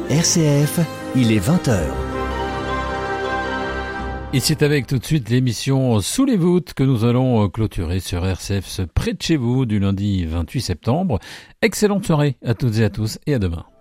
RCF, il est 20h. Et c'est avec tout de suite l'émission Sous les voûtes que nous allons clôturer sur RCF Près de chez vous du lundi 28 septembre. Excellente soirée à toutes et à tous et à demain.